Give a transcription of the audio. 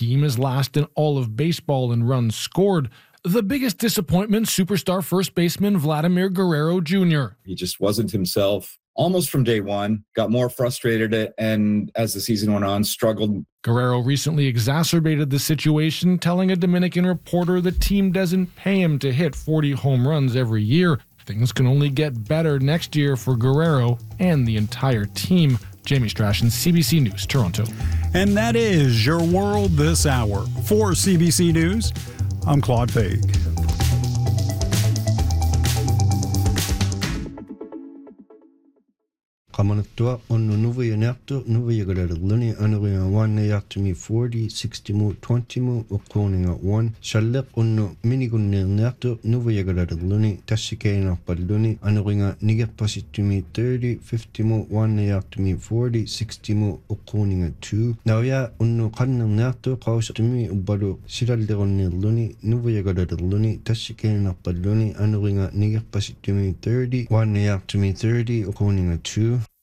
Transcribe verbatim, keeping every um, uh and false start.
team is last in all of baseball in runs scored. The biggest disappointment, superstar first baseman Vladimir Guerrero Junior He just wasn't himself almost from day one, got more frustrated, and as the season went on, struggled. Guerrero recently exacerbated the situation, telling a Dominican reporter the team doesn't pay him to hit forty home runs every year. Things can only get better next year for Guerrero and the entire team. Jamie Strachan, C B C News, Toronto. And that is your world this hour. For C B C News, I'm Claude Faig. Qamanattua onnu nuvuya nertu nuvuya galaluni anuringa one yartumi forty sixty mu twenty mu uqoninga one shallaq onnu minigunni nertu nuvuya galaluni tashikeina palluni anuringa nigerpasitumi thirty fifty mu one yartumi forty sixty mu uqoninga two nawya onnu qanner nertu qawsatumi ubbalu silallerunni nuvuya galaluni tashikeina palluni anuringa nigerpasitumi thirty one yartumi thirty uqoninga two